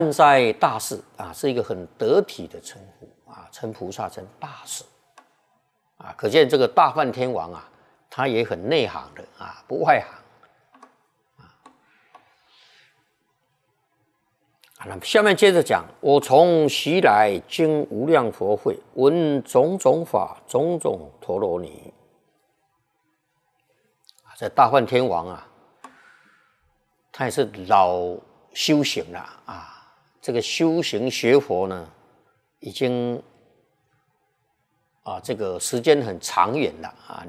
在大士啊，是一个很得体的称呼啊，称菩萨称大士啊，可见这个大梵天王啊，他也很内行的啊，不外行。那下面接着讲，我从昔来经无量佛会，闻种种法，种种陀罗尼。这大梵天王啊，他也是老修行了啊。这个修行学佛呢，已经这个时间很长远了啊，